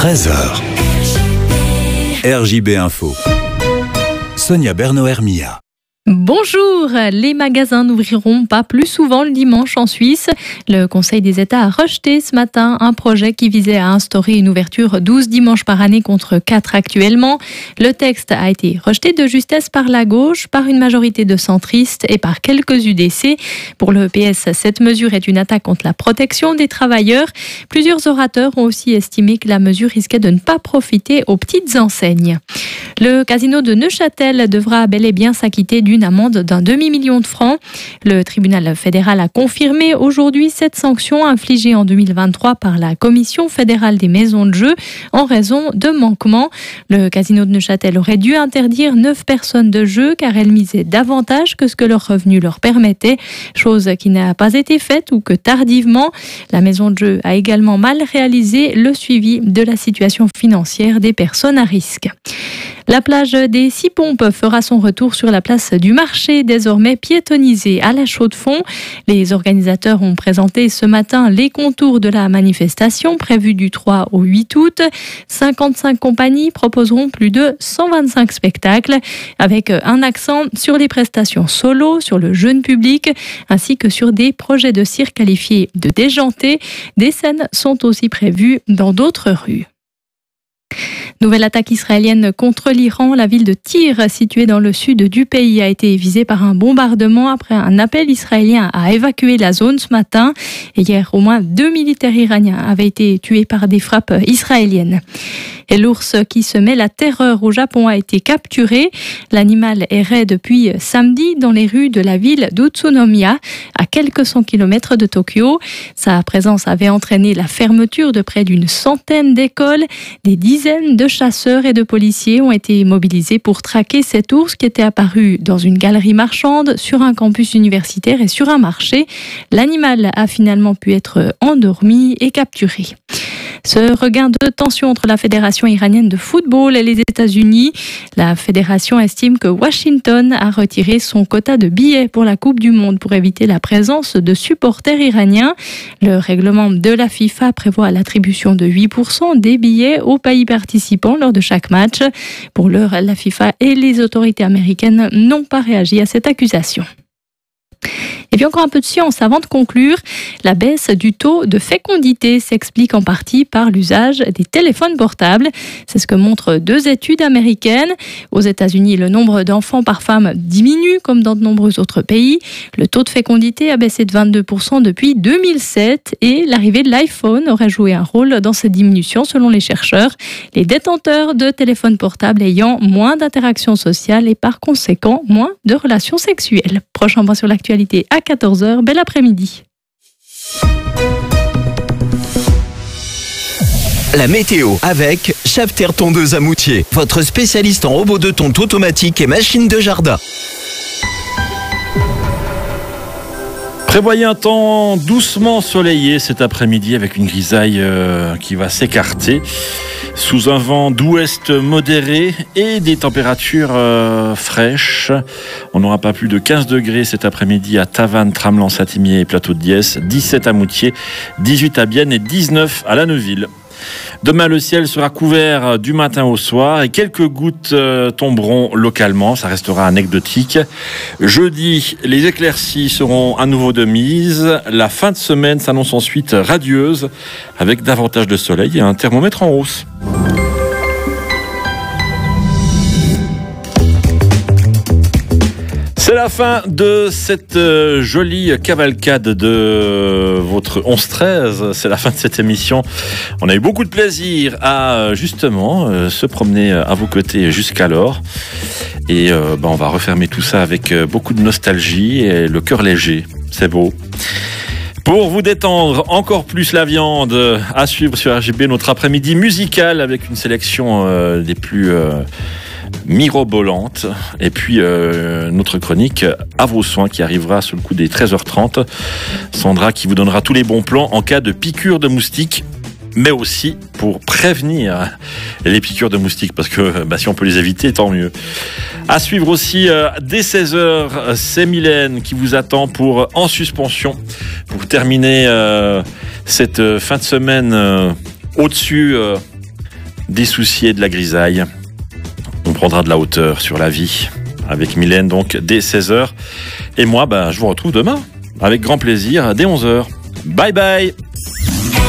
13h. RJB Info. Sonia Berno-Hermia. Bonjour, les magasins n'ouvriront pas plus souvent le dimanche en Suisse. Le Conseil des États a rejeté ce matin un projet qui visait à instaurer une ouverture 12 dimanches par année contre 4 actuellement. Le texte a été rejeté de justesse par la gauche, par une majorité de centristes et par quelques UDC. Pour le PS, cette mesure est une attaque contre la protection des travailleurs. Plusieurs orateurs ont aussi estimé que la mesure risquait de ne pas profiter aux petites enseignes. Le casino de Neuchâtel devra bel et bien s'acquitter d'une amende d'un demi-million de francs. Le tribunal fédéral a confirmé aujourd'hui cette sanction infligée en 2023 par la Commission fédérale des maisons de jeu en raison de manquements. Le casino de Neuchâtel aurait dû interdire 9 personnes de jeu car elles misaient davantage que ce que leurs revenus leur permettaient, chose qui n'a pas été faite ou que tardivement. La maison de jeu a également mal réalisé le suivi de la situation financière des personnes à risque. La plage des 6 Pompes fera son retour sur la place du marché, désormais piétonnisée à la Chaux-de-Fonds. Les organisateurs ont présenté ce matin les contours de la manifestation prévue du 3 au 8 août. 55 compagnies proposeront plus de 125 spectacles, avec un accent sur les prestations solo, sur le jeune public, ainsi que sur des projets de cirque qualifiés de déjantés. Des scènes sont aussi prévues dans d'autres rues. Nouvelle attaque israélienne contre l'Iran. La ville de Tyr, située dans le sud du pays, a été visée par un bombardement après un appel israélien à évacuer la zone ce matin. Et hier, au moins 2 militaires iraniens avaient été tués par des frappes israéliennes. Et l'ours qui semait la terreur au Japon a été capturé. L'animal errait depuis samedi dans les rues de la ville d'Utsunomiya, à quelques 100 km de Tokyo. Sa présence avait entraîné la fermeture de près d'une centaine d'écoles. Des dizaines de chasseurs et de policiers ont été mobilisés pour traquer cet ours qui était apparu dans une galerie marchande, sur un campus universitaire et sur un marché. L'animal a finalement pu être endormi et capturé. Ce regain de tension entre la Fédération iranienne de football et les États-Unis. La fédération estime que Washington a retiré son quota de billets pour la Coupe du Monde pour éviter la présence de supporters iraniens. Le règlement de la FIFA prévoit l'attribution de 8% des billets aux pays participants lors de chaque match. Pour l'heure, la FIFA et les autorités américaines n'ont pas réagi à cette accusation. Et puis encore un peu de science avant de conclure. La baisse du taux de fécondité s'explique en partie par l'usage des téléphones portables. C'est ce que montrent 2 études américaines. Aux États-Unis, le nombre d'enfants par femme diminue comme dans de nombreux autres pays. Le taux de fécondité a baissé de 22% depuis 2007 et l'arrivée de l'iPhone aurait joué un rôle dans cette diminution selon les chercheurs. Les détenteurs de téléphones portables ayant moins d'interactions sociales et par conséquent moins de relations sexuelles. Prochain point sur l'actualité à 14h. Bel après-midi. La météo avec Schafter Tondeuse à Moutier, votre spécialiste en robot de tonte automatique et machine de jardin. Prévoyez un temps doucement ensoleillé cet après-midi avec une grisaille qui va s'écarter sous un vent d'ouest modéré et des températures fraîches. On n'aura pas plus de 15 degrés cet après-midi à Tavannes, Tramelan, Saint-Imier et Plateau de Diesse, 17 à Moutier, 18 à Bienne et 19 à La Neuville. Demain, le ciel sera couvert du matin au soir et quelques gouttes tomberont localement. Ça restera anecdotique. Jeudi, les éclaircies seront à nouveau de mise. La fin de semaine s'annonce ensuite radieuse avec davantage de soleil et un thermomètre en hausse. C'est la fin de cette jolie cavalcade de votre 11-13. C'est la fin de cette émission. On a eu beaucoup de plaisir à justement se promener à vos côtés jusqu'alors. Et on va refermer tout ça avec beaucoup de nostalgie et le cœur léger. C'est beau. Pour vous détendre encore plus la viande, à suivre sur RJB notre après-midi musical avec une sélection des plus mirobolante. Et puis notre chronique à vos soins qui arrivera sous le coup des 13h30. Sandra qui vous donnera tous les bons plans en cas de piqûre de moustique, mais aussi pour prévenir les piqûres de moustiques, parce que si on peut les éviter, tant mieux. À suivre aussi dès 16h, c'est Mylène qui vous attend pour En Suspension, pour terminer cette fin de semaine au-dessus des soucis et de la grisaille. On prendra de la hauteur sur la vie avec Mylène donc dès 16h. Et moi, je vous retrouve demain avec grand plaisir dès 11h. Bye bye.